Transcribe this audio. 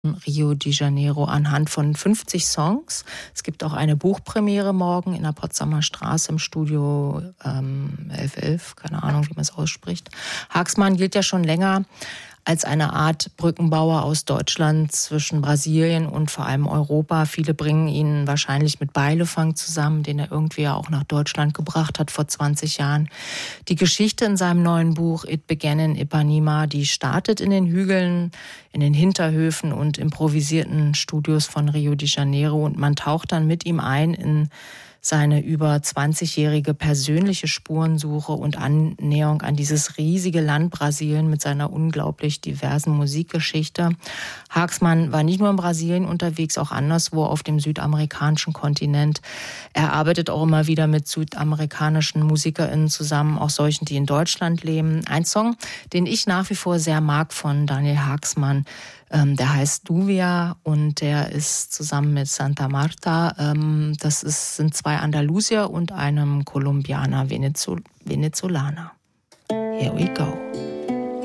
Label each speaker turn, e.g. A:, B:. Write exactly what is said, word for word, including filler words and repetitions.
A: Rio de Janeiro anhand von fünfzig Songs. Es gibt auch eine Buchpremiere morgen in der Potsdamer Straße im Studio ähm, elf elf, keine Ahnung, wie man es ausspricht. Haaksman gilt ja schon länger als eine Art Brückenbauer aus Deutschland zwischen Brasilien und vor allem Europa. Viele bringen ihn wahrscheinlich mit Beilefang zusammen, den er irgendwie auch nach Deutschland gebracht hat vor zwanzig Jahren. Die Geschichte in seinem neuen Buch It Began in Ipanema, die startet in den Hügeln, in den Hinterhöfen und improvisierten Studios von Rio de Janeiro und man taucht dann mit ihm ein in seine über zwanzigjährige persönliche Spurensuche und Annäherung an dieses riesige Land Brasilien mit seiner unglaublich diversen Musikgeschichte. Haaksman war nicht nur in Brasilien unterwegs, auch anderswo auf dem südamerikanischen Kontinent. Er arbeitet auch immer wieder mit südamerikanischen MusikerInnen zusammen, auch solchen, die in Deutschland leben. Ein Song, den ich nach wie vor sehr mag von Daniel Haaksman, Ähm, der heißt Duvia und der ist zusammen mit Santa Marta. Ähm, das ist, sind zwei Andalusier und einem Kolumbianer, Venezol- Venezolaner. Here we go.